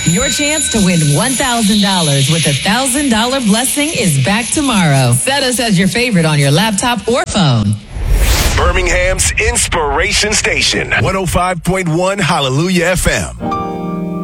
Your chance to win $1,000 with $1,000 blessing is back tomorrow. Set us as your favorite on your laptop or phone. Birmingham's Inspiration Station, 105.1 Hallelujah FM.